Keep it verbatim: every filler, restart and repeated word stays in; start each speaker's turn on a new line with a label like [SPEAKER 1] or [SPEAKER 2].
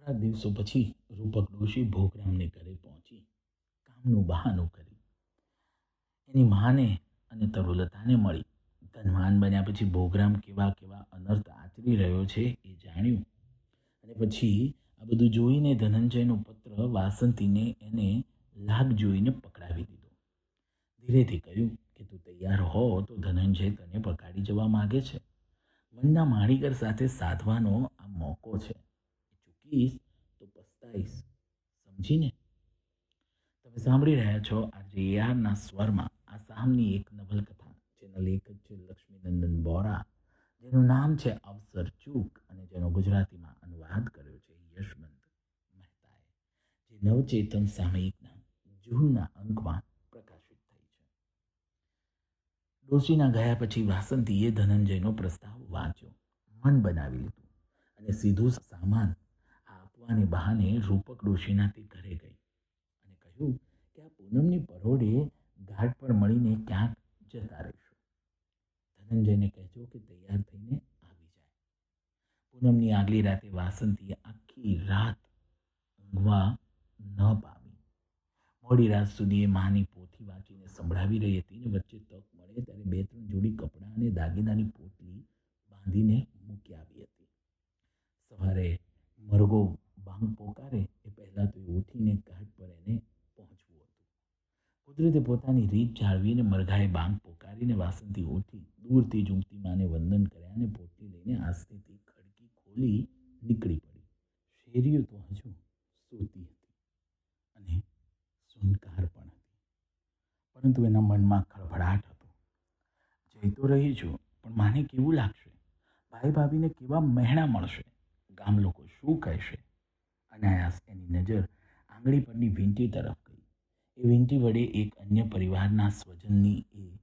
[SPEAKER 1] થોડા દિવસો પછી રૂપક ડોશી ભોગરામને ઘરે પહોંચી કામનું બહાનું કરી એની માને અને તરુલતાને મળી. ધનવાન બન્યા પછી ભોગરામ કેવા કેવા અનર્થ આચરી રહ્યો છે એ જાણ્યું. અને પછી આ બધું જોઈને ધનંજયનો પુત્ર વાસંતીને એને લાગ જોઈને પકડાવી દીધો. ધીરેથી કહ્યું કે તું તૈયાર હો તો ધનંજય તને પકડી જવા માગે છે. મનના માણીકર સાથે સાધવાનો આ મોકો છે. ચૂકીશ તો પસ્તાઈશ, સમજીને? તમે સાંભળી રહ્યા છો આજે યારના સ્વરમાં આસામની એક નવલકથા, જેના લેખક છે લક્ષ્મીનંદન બોરા, જેનું નામ છે અવસર ચૂક અને જેનો ગુજરાતીમાં અનુવાદ કર્યો છે યશવંત મહેતાએ, જે નવચેતન સામયિકના જૂનના અંકમાં પ્રકાશિત થઈ છે. ડોશીના ગયા પછી વાસંતીએ ધનંજયનો પ્રસ્તાવ વાંચ્યો, મન બનાવી લીધું અને સીધું સામાન આપવાને બહાને રૂપક ડોશીના તે ઘરે ગઈ અને કહ્યું કે આ પૂનમની પરોઢે ઘાટ પર મળીને ક્યાંક જતા રહીશું. ધનંજયને કહેજો કે તૈયાર થઈને આવી જાય. પૂનમની આગલી રાતે વાસંતીએ આખી રાત ઊંઘવા ન પામી. મોડી રાત સુધી એ માની પોથી વાંચીને સંભળાવી રહી હતી ને વચ્ચે તક મળે ત્યારે બે ત્રણ જોડી કપડાં અને દાગીનાની પોટલી બાંધીને મૂકી આવી હતી. સવારે મરઘો બાંગ પોકારે એ પહેલાં તો એ ઉઠીને ઘાટ પર એને પહોંચવું હતું. કુદરતે પોતાની રીત જાળવીને મરઘાએ બાંગ પોકારીને વાસંતી ઉઠી દૂરથી જ ઊંઘતી માને વંદન કર્યા અને પોટલી લઈને આસ્તેથી ખડકી ખોલી નીકળી પડી. શેરીઓ તો હજુ સૂતી હતી અને સુનકાર પણ હતી, પરંતુ એના મનમાં ખળભળાટ હતો. જઈ તો રહી છું, પણ માને કેવું લાગશે? ભાઈ ભાભીને કેવા મહેણા મળશે? ગામ લોકો શું કહેશે? અનાયાસ એની નજર આંગળી પરની વીંટી તરફ ગઈ. એ વીંટી વડે એક અન્ય પરિવારના સ્વજનની એ